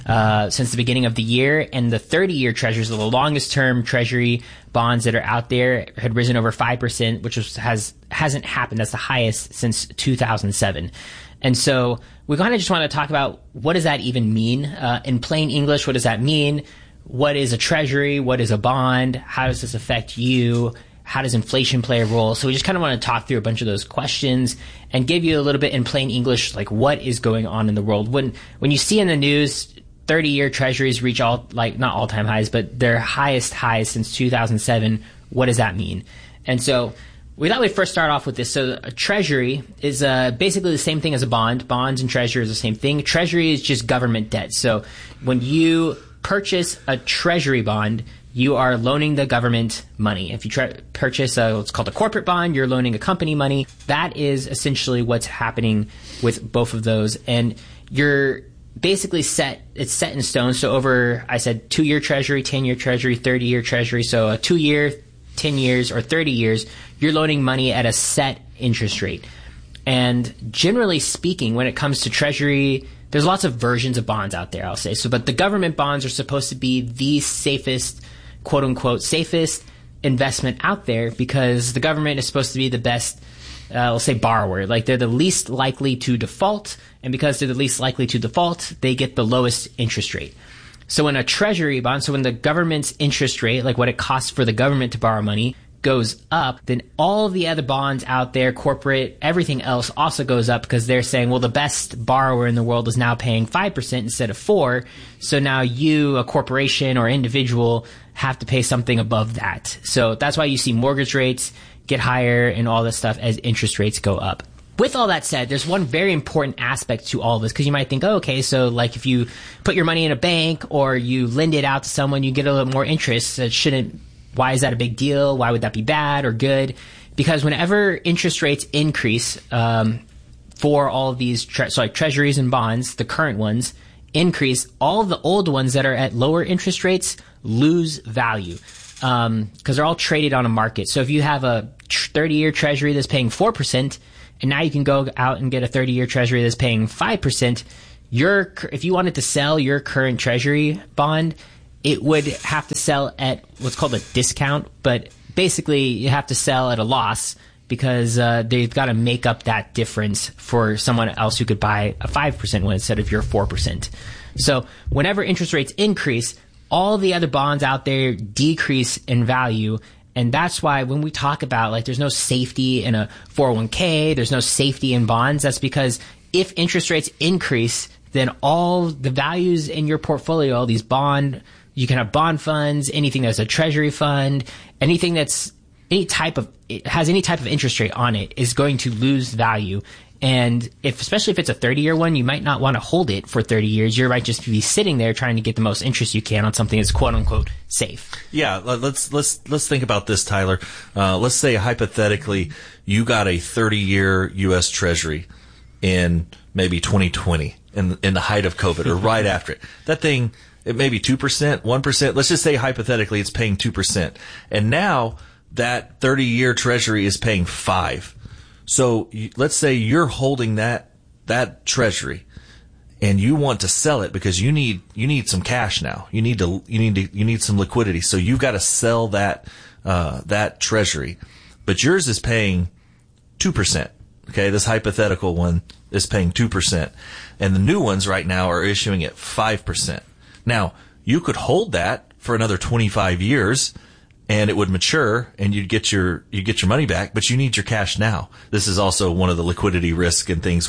the beginning of the year, and the 30-year treasuries, the longest-term treasury bonds that are out there, had risen over 5%, which hasn't happened. That's the highest since 2007. And so we kind of just want to talk about, what does that even mean? In plain English, what does that mean? What is a treasury? What is a bond? How does this affect you? How does inflation play a role? So we just kind of want to talk through a bunch of those questions and give you a little bit in plain English, like what is going on in the world. When you see in the news 30-year treasuries reach not all-time highs, but their highest highs since 2007, what does that mean? And so we thought we'd first start off with this. So a treasury is basically the same thing as a bond. Bonds and treasury is the same thing. Treasury is just government debt. So when you purchase a treasury bond, you are loaning the government money. If you purchase what's called a corporate bond, you're loaning a company money. That is essentially what's happening with both of those. And you're basically it's set in stone. So over, I said 2-year treasury, 10-year treasury, 30-year treasury. So a 2-year, 10 years, or 30 years, you're loaning money at a set interest rate. And generally speaking, when it comes to treasury, there's lots of versions of bonds out there, I'll say. So, but the government bonds are supposed to be the safest, quote unquote, safest investment out there, because the government is supposed to be the best, let's say, borrower. Like, they're the least likely to default, and because they're the least likely to default, they get the lowest interest rate. So when a treasury bond, so when the government's interest rate, like what it costs for the government to borrow money, goes up, then all of the other bonds out there, corporate, everything else also goes up, because they're saying, well, the best borrower in the world is now paying 5% instead of 4%. So now you, a corporation or individual, have to pay something above that. So that's why you see mortgage rates get higher and all this stuff as interest rates go up. with all that said, there's one very important aspect to all of this, because you might think, oh, okay, so like if you put your money in a bank or you lend it out to someone, you get a little more interest. Why is that a big deal? Why would that be bad or good? Because whenever interest rates increase for all of these treasuries and bonds, the current ones increase, all of the old ones that are at lower interest rates lose value because they're all traded on a market. So if you have a 30-year treasury that's paying 4%, and now you can go out and get a 30-year treasury that's paying 5%, if you wanted to sell your current treasury bond, it would have to sell at what's called a discount, but basically you have to sell at a loss because they've got to make up that difference for someone else who could buy a 5% one instead of your 4%. So whenever interest rates increase, all the other bonds out there decrease in value. And that's why when we talk about like there's no safety in a 401k, there's no safety in bonds, that's because if interest rates increase, then all the values in your portfolio, these you can have bond funds, anything that's a treasury fund, anything that's it has any type of interest rate on it is going to lose value. And especially if it's a 30-year one, you might not want to hold it for 30 years. You might just be sitting there trying to get the most interest you can on something that's quote unquote safe. Yeah, let's think about this, Tyler. Let's say hypothetically you got a 30-year U.S. Treasury in maybe 2020 in the height of COVID or right after it. That thing, it may be 2%, 1%. Let's just say hypothetically it's paying 2%. And now that 30-year Treasury is paying 5%. So let's say you're holding that treasury and you want to sell it because you need some cash now. You need some liquidity. So you've got to sell that treasury, but yours is paying 2%. Okay. This hypothetical one is paying 2%, and the new ones right now are issuing at 5%. Now you could hold that for another 25 years. And it would mature, and you'd get your money back, but you need your cash now. This is also one of the liquidity risk and things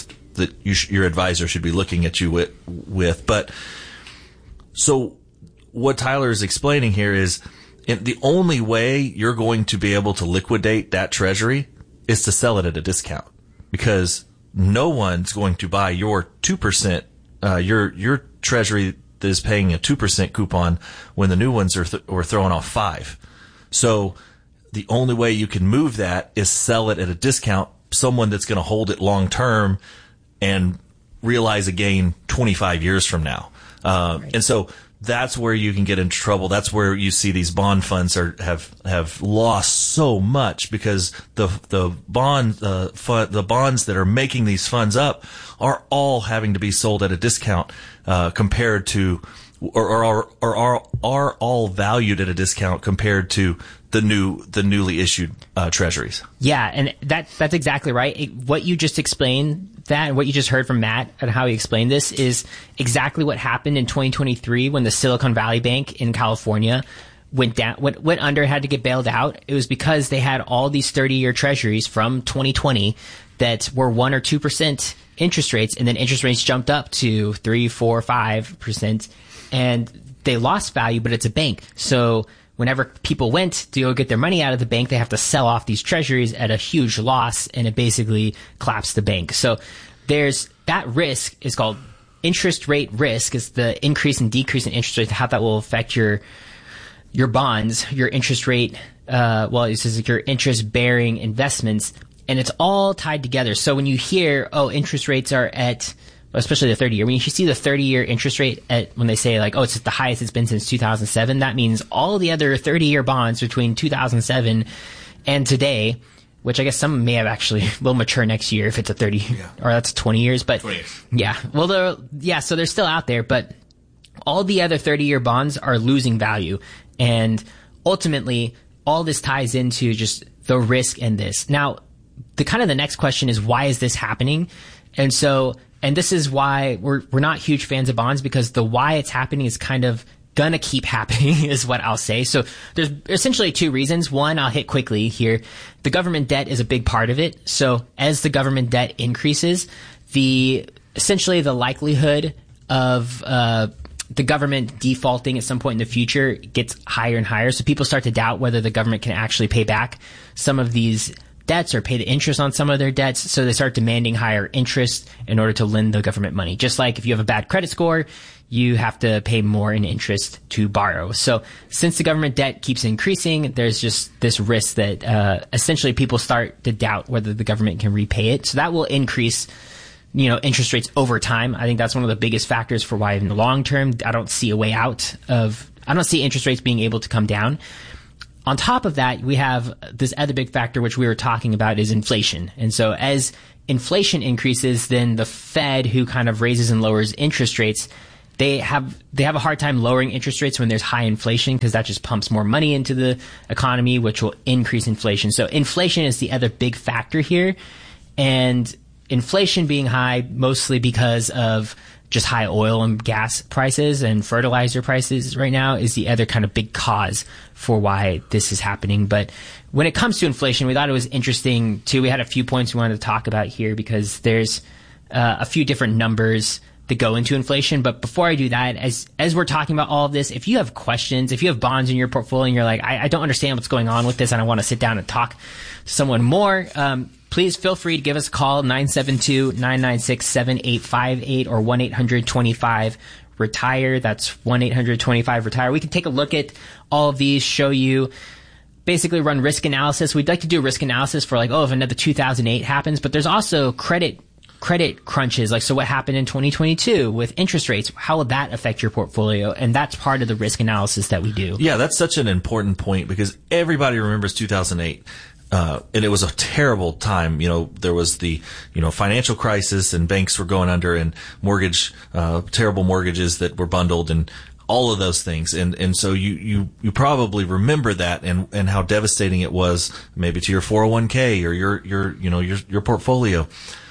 your advisor should be looking at you with. But so what Tyler is explaining here is the only way you're going to be able to liquidate that treasury is to sell it at a discount, because no one's going to buy your 2%, your treasury that is paying a 2% coupon when the new ones are throwing off 5%. So the only way you can move that is sell it at a discount, someone that's going to hold it long term and realize a gain 25 years from now. Right. And so that's where you can get in trouble. That's where you see these bond funds have lost so much, because the bonds that are making these funds up are all having to be sold at a discount compared to, or are all valued at a discount compared to the newly issued treasuries. Yeah, and that's exactly right. What you just explained, that and what you just heard from Matt and how he explained this, is exactly what happened in 2023 when the Silicon Valley Bank in California went under, had to get bailed out. It was because they had all these 30-year treasuries from 2020 that were 1 or 2% interest rates, and then interest rates jumped up to 3, 4, 5%, and they lost value, but it's a bank. So whenever people went to go get their money out of the bank, they have to sell off these treasuries at a huge loss, and it basically collapsed the bank. So there's that risk is called interest rate risk, is the increase and decrease in interest rates, how that will affect your bonds, your interest rate, it's just like your interest bearing investments, and it's all tied together. So when you hear, interest rates are at, especially the 30-year, when you see the 30-year interest rate when they say like, it's the highest it's been since 2007, that means all the other 30-year bonds between 2007 and today, which I guess some may have actually will mature next year if it's a 30, or that's 20 years, but 20 years. Yeah. Well, so they're still out there, but all the other 30-year bonds are losing value. And ultimately, all this ties into just the risk in this. Now, the next question is, why is this happening? And this is why we're not huge fans of bonds, because the why it's happening is kind of gonna keep happening is what I'll say. So there's essentially two reasons. One, I'll hit quickly here. The government debt is a big part of it. So as the government debt increases, essentially the likelihood of the government defaulting at some point in the future gets higher and higher. So people start to doubt whether the government can actually pay back some of these debts or pay the interest on some of their debts. So they start demanding higher interest in order to lend the government money. Just like if you have a bad credit score, you have to pay more in interest to borrow. So since the government debt keeps increasing, there's just this risk that essentially people start to doubt whether the government can repay it. So that will increase, interest rates over time. I think that's one of the biggest factors for why in the long term, I don't see interest rates being able to come down. On top of that, we have this other big factor, which we were talking about, is inflation. And so as inflation increases, then the Fed, who kind of raises and lowers interest rates, they have a hard time lowering interest rates when there's high inflation, because that just pumps more money into the economy, which will increase inflation. So inflation is the other big factor here. And inflation being high mostly because of just high oil and gas prices and fertilizer prices right now is the other kind of big cause for why this is happening. But when it comes to inflation, we thought it was interesting too. We had a few points we wanted to talk about here because there's a few different numbers that go into inflation. But before I do that, as we're talking about all of this, if you have questions, if you have bonds in your portfolio and you're like, I don't understand what's going on with this and I want to sit down and talk to someone more, please feel free to give us a call, 972-996-7858 or 1-800-25-RETIRE. That's 1-800-25-RETIRE. We can take a look at all of these, show you, basically run risk analysis. We'd like to do a risk analysis for if another 2008 happens, but there's also credit crunches. So what happened in 2022 with interest rates? How will that affect your portfolio? And that's part of the risk analysis that we do. Yeah, that's such an important point because everybody remembers 2008. And it was a terrible time. There was the, financial crisis and banks were going under and terrible mortgages that were bundled and all of those things. And so you probably remember that and how devastating it was maybe to your 401k or your portfolio.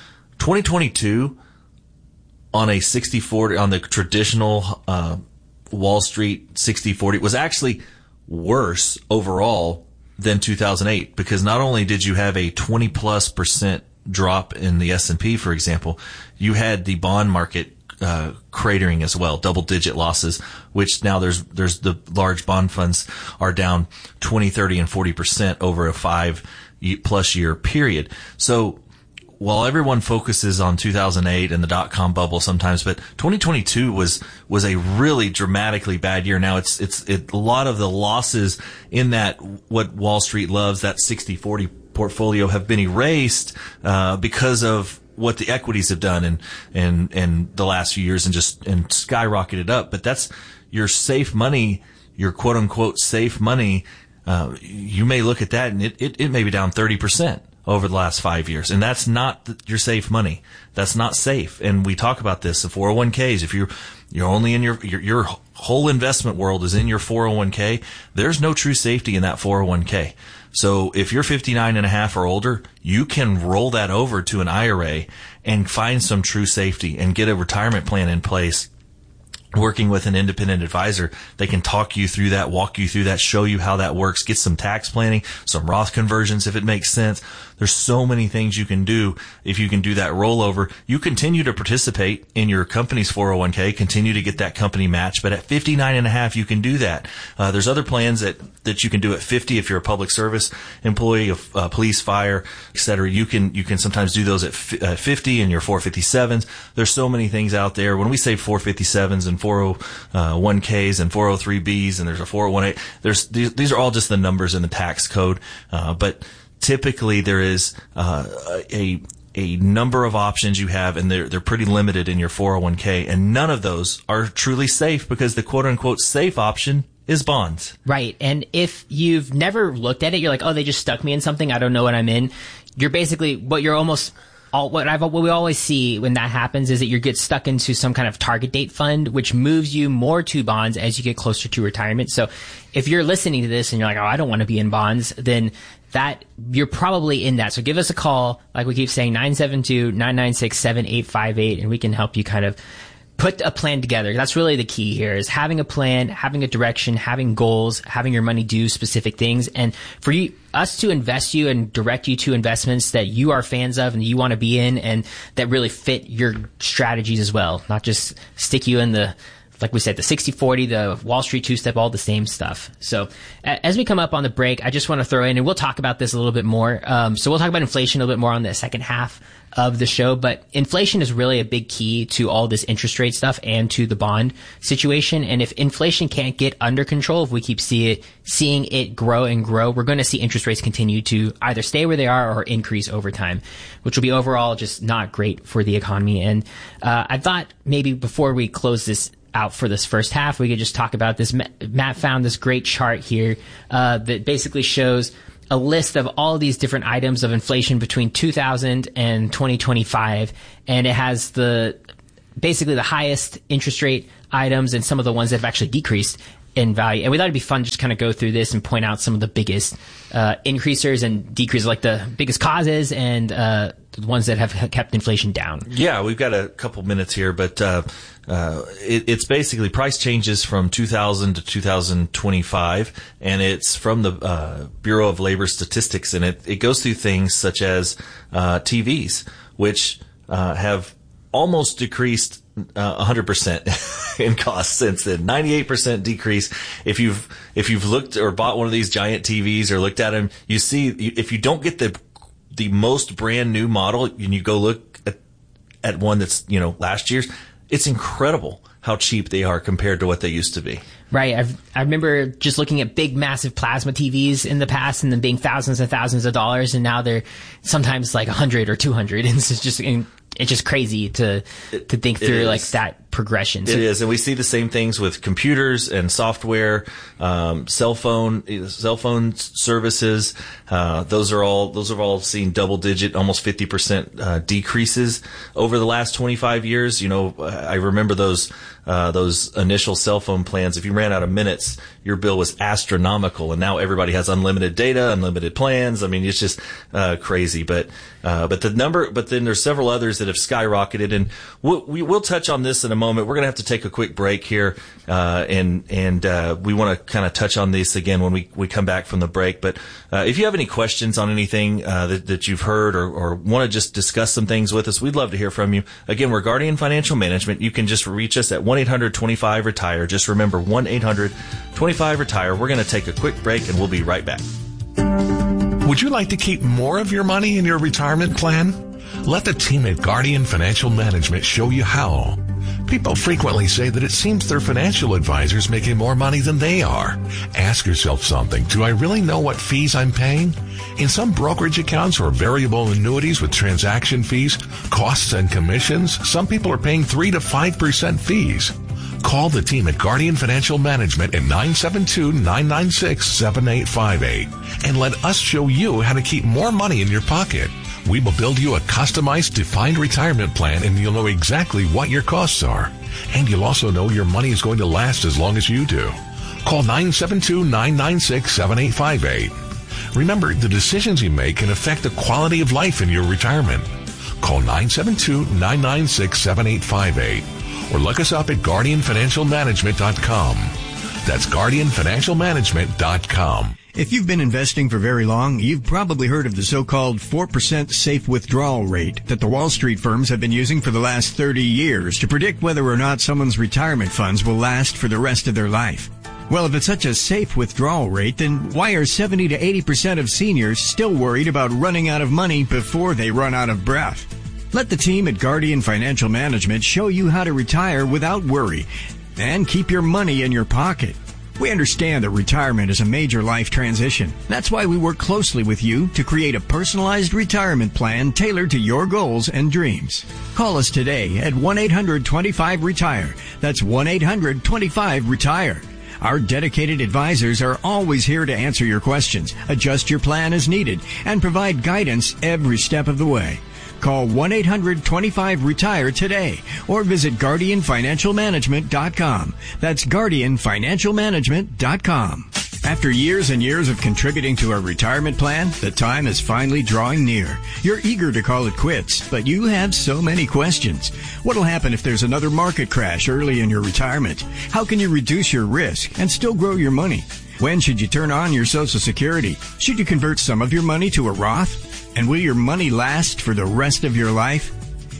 2022 on a 60-40, on the traditional, Wall Street 60-40 was actually worse overall than 2008, because not only did you have a 20+% drop in the S&P, for example, you had the bond market cratering as well, double-digit losses, which now there's the large bond funds are down 20, 30, and 40% over a 5+ year period. So while everyone focuses on 2008 and the dot-com bubble sometimes, but 2022 was a really dramatically bad year. Now it's a lot of the losses in that what Wall Street loves, that 60-40 portfolio, have been erased because of what the equities have done and the last few years and skyrocketed up. But that's your safe money, your quote unquote safe money. You may look at that and it may be down 30%. Over the last 5 years. And that's not your safe money. That's not safe. And we talk about this, the 401ks. If you're only in your whole investment world is in your 401k, there's no true safety in that 401k. So if you're 59 and a half or older, you can roll that over to an IRA and find some true safety and get a retirement plan in place. Working with an independent advisor, they can talk you through that, walk you through that, show you how that works, get some tax planning, some Roth conversions if it makes sense. There's so many things you can do if you can do that rollover. You continue to participate in your company's 401k, continue to get that company match, but at 59 and a half, you can do that. There's other plans that you can do at 50 if you're a public service employee of police, fire, etc. You can sometimes do those at 50 in your 457s. There's so many things out there. When we say 457s and 401ks and 403bs and there's a 401a, these are all just the numbers in the tax code, but typically there is a number of options you have, and they're pretty limited in your 401k, and none of those are truly safe because the quote unquote safe option is bonds. Right. And if you've never looked at it, you're like, oh, they just stuck me in something, I don't know what I'm in. You're basically what we always see when that happens is that you get stuck into some kind of target date fund, which moves you more to bonds as you get closer to retirement. So if you're listening to this and you're like, oh, I don't want to be in bonds, then that you're probably in that. So give us a call, like we keep saying, 972-996-7858, and we can help you kind of put a plan together. That's really the key here, is having a plan, having a direction, having goals, having your money do specific things. And for us to invest you and direct you to investments that you are fans of and you want to be in and that really fit your strategies as well, not just stick you in the like we said, the 60-40, the Wall Street two-step, all the same stuff. So as we come up on the break, I just want to throw in, and we'll talk about this a little bit more. So we'll talk about inflation a little bit more on the second half of the show, but inflation is really a big key to all this interest rate stuff and to the bond situation. And if inflation can't get under control, if we keep seeing it grow and grow, we're going to see interest rates continue to either stay where they are or increase over time, which will be overall just not great for the economy. And I thought maybe before we close this out for this first half, we could just talk about this. Matt found this great chart here that basically shows a list of all these different items of inflation between 2000 and 2025. And it has basically the highest interest rate items and some of the ones that have actually decreased in value. And we thought it'd be fun to just kind of go through this and point out some of the biggest increasers and decreases, like the biggest causes and the ones that have kept inflation down. Yeah, we've got a couple minutes here, but it's basically price changes from 2000 to 2025, and it's from the Bureau of Labor Statistics, and it goes through things such as TVs, which have almost decreased 100% in cost since then. 98% decrease. If you've looked or bought one of these giant TVs or looked at them, you see if you don't get the most brand new model and you go look at one that's, last year's, it's incredible how cheap they are compared to what they used to be. Right. I remember just looking at big, massive plasma TVs in the past and them being thousands and thousands of dollars, and now they're sometimes like 100 or 200. And it's just crazy to think through like that progression. It is, and we see the same things with computers and software, cell phone services. Those have all seen double digit, almost 50% decreases over the last 25 years. I remember those initial cell phone plans. If you ran out of minutes, your bill was astronomical, and now everybody has unlimited data, unlimited plans. I mean, it's just crazy. But then there's several others that have skyrocketed, and we'll touch on this in a moment. We're going to have to take a quick break here, and we want to kind of touch on this again when we come back from the break. But if you have any questions on anything that you've heard or want to just discuss some things with us, we'd love to hear from you. Again, we're Guardian Financial Management. You can just reach us at 1-800-25-RETIRE. Just remember, 1-800-25-RETIRE. We're going to take a quick break, and we'll be right back. Would you like to keep more of your money in your retirement plan? Let the team at Guardian Financial Management show you how. People frequently say that it seems their financial advisor's making more money than they are. Ask yourself something. Do I really know what fees I'm paying? In some brokerage accounts or variable annuities with transaction fees, costs, and commissions, some people are paying 3 to 5% fees. Call the team at Guardian Financial Management at 972-996-7858 and let us show you how to keep more money in your pocket. We will build you a customized, defined retirement plan, and you'll know exactly what your costs are. And you'll also know your money is going to last as long as you do. Call 972-996-7858. Remember, the decisions you make can affect the quality of life in your retirement. Call 972-996-7858 or look us up at GuardianFinancialManagement.com. That's GuardianFinancialManagement.com. If you've been investing for very long, you've probably heard of the so-called 4% safe withdrawal rate that the Wall Street firms have been using for the last 30 years to predict whether or not someone's retirement funds will last for the rest of their life. Well, if it's such a safe withdrawal rate, then why are 70 to 80% of seniors still worried about running out of money before they run out of breath? Let the team at Guardian Financial Management show you how to retire without worry and keep your money in your pocket. We understand that retirement is a major life transition. That's why we work closely with you to create a personalized retirement plan tailored to your goals and dreams. Call us today at 1-800-25-RETIRE. That's 1-800-25-RETIRE. Our dedicated advisors are always here to answer your questions, adjust your plan as needed, and provide guidance every step of the way. Call 1-800-25-RETIRE today or visit GuardianFinancialManagement.com. That's GuardianFinancialManagement.com. After years and years of contributing to our retirement plan, the time is finally drawing near. You're eager to call it quits, but you have so many questions. What'll happen if there's another market crash early in your retirement? How can you reduce your risk and still grow your money? When should you turn on your Social Security? Should you convert some of your money to a Roth? And will your money last for the rest of your life?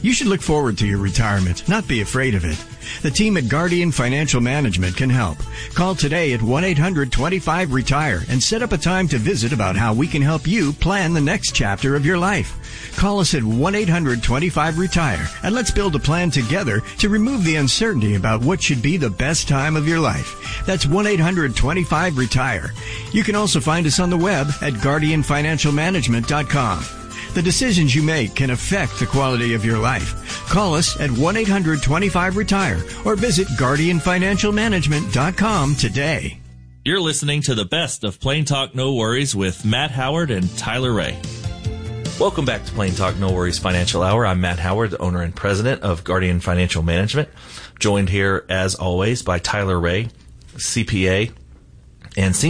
You should look forward to your retirement, not be afraid of it. The team at Guardian Financial Management can help. Call today at 1-800-25-RETIRE and set up a time to visit about how we can help you plan the next chapter of your life. Call us at 1-800-25-RETIRE and let's build a plan together to remove the uncertainty about what should be the best time of your life. That's 1-800-25-RETIRE. You can also find us on the web at guardianfinancialmanagement.com. The decisions you make can affect the quality of your life. Call us at 1-800-25-RETIRE or visit guardianfinancialmanagement.com today. You're listening to the best of Plain Talk No Worries with Matt Howard and Tyler Ray. Welcome back to Plain Talk No Worries Financial Hour. I'm Matt Howard, the owner and president of Guardian Financial Management. Joined here, as always, by Tyler Ray, CPA and senior